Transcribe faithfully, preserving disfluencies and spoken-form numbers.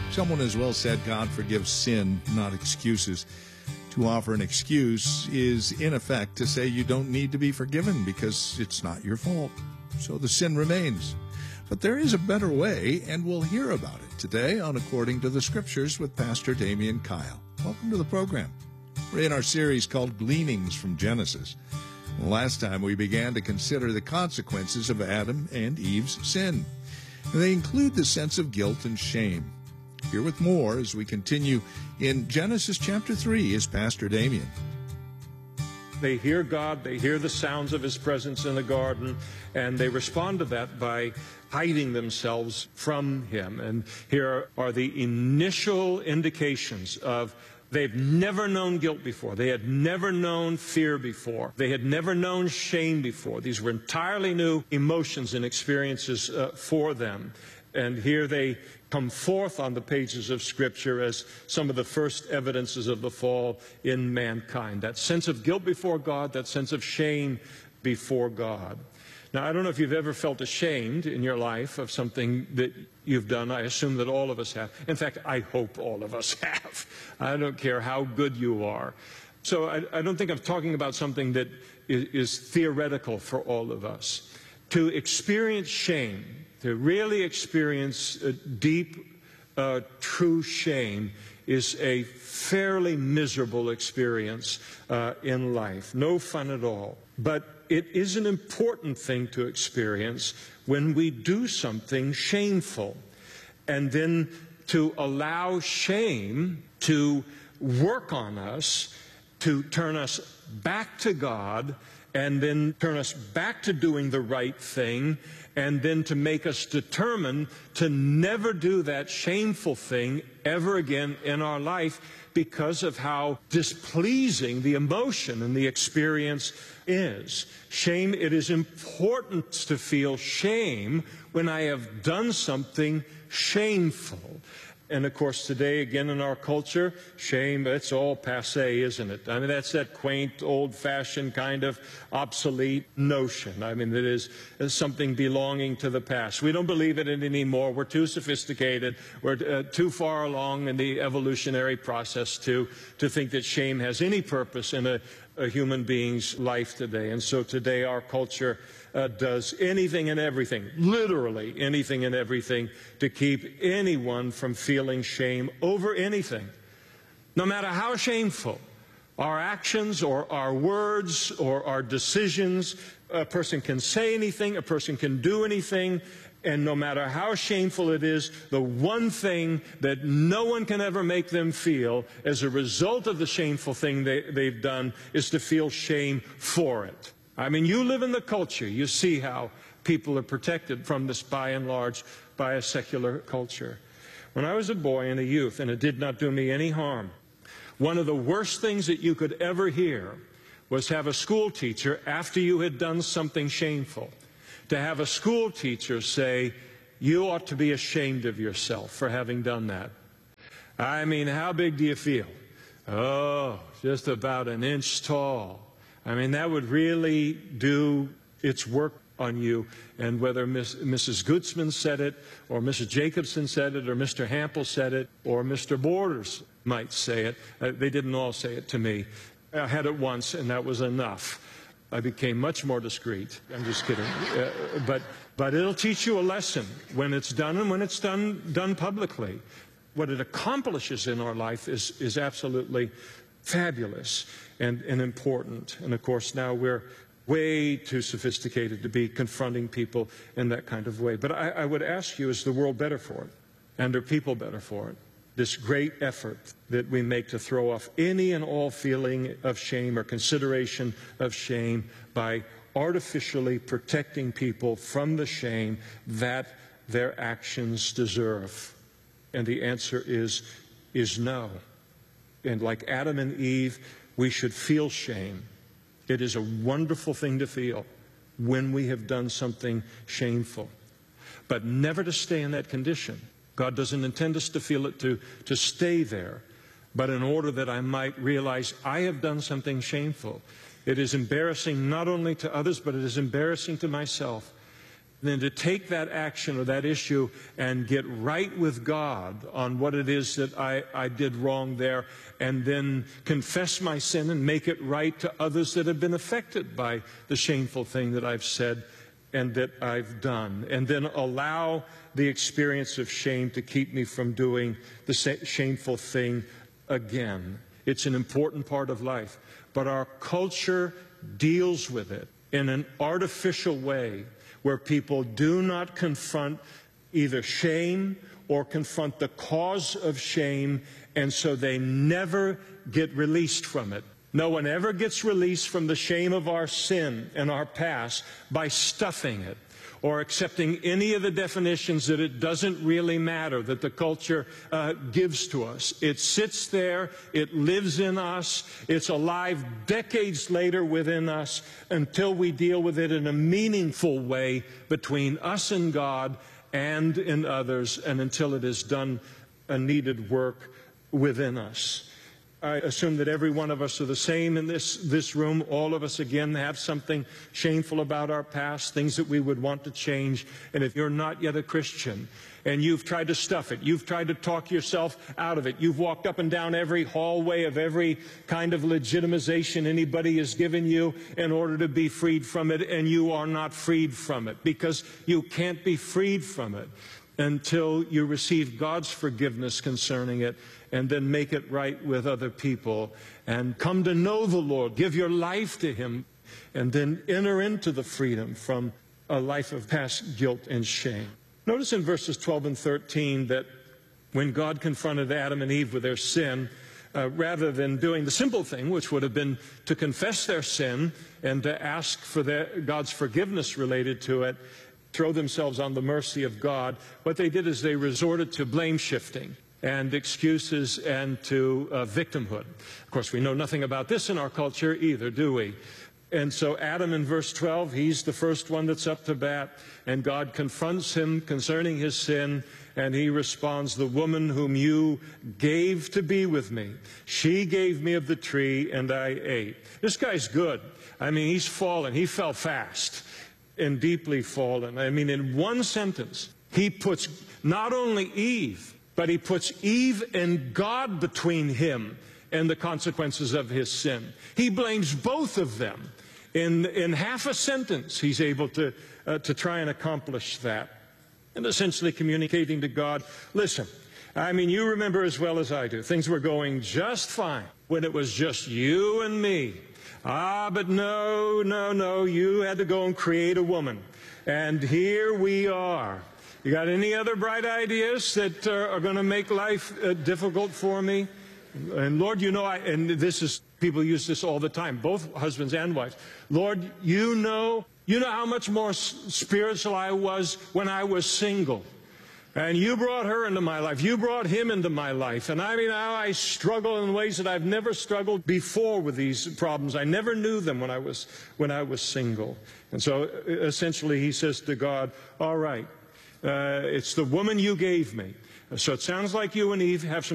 Someone has well said, God forgives sin, not excuses. To offer an excuse is, in effect, to say you don't need to be forgiven because it's not your fault. So the sin remains. But there is a better way, and we'll hear about it today on According to the Scriptures with Pastor Damian Kyle. Welcome to the program. We're in our series called Gleanings from Genesis. Last time we began to consider the consequences of Adam and Eve's sin. They include the sense of guilt and shame. Here with more as we continue in Genesis chapter three is Pastor Damian. They hear God, they hear the sounds of His presence in the garden, and they respond to that by hiding themselves from Him. And here are the initial indications of they've never known guilt before. They had never known fear before. They had never known shame before. These were entirely new emotions and experiences uh, for them. And here they come forth on the pages of Scripture as some of the first evidences of the fall in mankind. That sense of guilt before God, that sense of shame before God. Now, I don't know if you've ever felt ashamed in your life of something that you've done. I assume that all of us have. In fact, I hope all of us have. I don't care how good you are. So I, I don't think I'm talking about something that is, is theoretical for all of us. To experience shame, to really experience a deep, uh, true shame is a fairly miserable experience uh, in life. No fun at all. But it is an important thing to experience when we do something shameful. And then to allow shame to work on us, to turn us back to God, and then turn us back to doing the right thing, and then to make us determined to never do that shameful thing ever again in our life because of how displeasing the emotion and the experience is. Shame, it is important to feel shame when I have done something shameful. And of course, today, again, in our culture, shame, it's all passé, isn't it? I mean, that's that quaint, old-fashioned kind of obsolete notion. I mean, it is something belonging to the past. We don't believe in it anymore. We're too sophisticated. We're uh, too far along in the evolutionary process to, to think that shame has any purpose in a, a human being's life today. And so today, our culture Uh, does anything and everything, literally anything and everything, to keep anyone from feeling shame over anything. No matter how shameful our actions or our words or our decisions, a person can say anything, a person can do anything, and no matter how shameful it is, the one thing that no one can ever make them feel as a result of the shameful thing they, they've done is to feel shame for it. I mean, you live in the culture. You see how people are protected from this, by and large, by a secular culture. When I was a boy and a youth, and it did not do me any harm, one of the worst things that you could ever hear was have a school teacher, after you had done something shameful, to have a school teacher say, you ought to be ashamed of yourself for having done that. I mean, how big do you feel? Oh, just about an inch tall. I mean, that would really do its work on you. And whether Miss, Missus Goodsman said it, or Missus Jacobson said it, or Mister Hample said it, or Mister Borders might say it, uh, they didn't all say it to me. I had it once, and that was enough. I became much more discreet. I'm just kidding. Uh, but, but it'll teach you a lesson when it's done and when it's done, done publicly. What it accomplishes in our life is, is absolutely fabulous and, and important. And of course, now we're way too sophisticated to be confronting people in that kind of way. But I, I would ask you, is the world better for it? And are people better for it? This great effort that we make to throw off any and all feeling of shame or consideration of shame by artificially protecting people from the shame that their actions deserve. And the answer is, is no. And like Adam and Eve, we should feel shame. It is a wonderful thing to feel when we have done something shameful. But never to stay in that condition. God doesn't intend us to feel it to, to stay there. But in order that I might realize I have done something shameful. It is embarrassing not only to others, but it is embarrassing to myself. then to take that action or that issue and get right with God on what it is that I, I did wrong there, and then confess my sin and make it right to others that have been affected by the shameful thing that I've said and that I've done, and then allow the experience of shame to keep me from doing the shameful thing again. It's an important part of life, but our culture deals with it in an artificial way where people do not confront either shame or confront the cause of shame, and so they never get released from it. No one ever gets released from the shame of our sin and our past by stuffing it or accepting any of the definitions that it doesn't really matter, that the culture uh, gives to us. It sits there, it lives in us, it's alive decades later within us until we deal with it in a meaningful way between us and God and in others, and until it has done a needed work within us. I assume that every one of us are the same in this, this room. All of us, again, have something shameful about our past, things that we would want to change. And if you're not yet a Christian and you've tried to stuff it, you've tried to talk yourself out of it, you've walked up and down every hallway of every kind of legitimization anybody has given you in order to be freed from it, and you are not freed from it, because you can't be freed from it until you receive God's forgiveness concerning it, and then make it right with other people and come to know the Lord, give your life to Him, and then enter into the freedom from a life of past guilt and shame. Notice in verses twelve and thirteen that when God confronted Adam and Eve with their sin, uh, rather than doing the simple thing, which would have been to confess their sin and to ask for their, God's forgiveness related to it, throw themselves on the mercy of God, what they did is they resorted to blame shifting and excuses and to uh, victimhood. Of course, we know nothing about this in our culture either, do we? And so Adam in verse twelve, he's the first one that's up to bat, and God confronts him concerning his sin, and he responds, "The woman whom you gave to be with me, she gave me of the tree, and I ate." This guy's good. I mean, he's fallen. He fell fast and deeply fallen. I mean, in one sentence, he puts not only Eve, but he puts Eve and God between him and the consequences of his sin. He blames both of them. In, in half a sentence, he's able to, uh, to try and accomplish that. And essentially communicating to God, listen, I mean, you remember as well as I do, things were going just fine when it was just you and me. Ah, but no, no, no, you had to go and create a woman. And here we are. You got any other bright ideas that uh, are going to make life uh, difficult for me? And Lord, you know, I, and this is, people use this all the time, both husbands and wives. Lord, you know, you know how much more spiritual I was when I was single. And you brought her into my life. You brought him into my life. And I mean, now I struggle in ways that I've never struggled before with these problems. I never knew them when I was, when I was single. And so essentially he says to God, all right, uh, it's the woman you gave me. So it sounds like you and Eve have some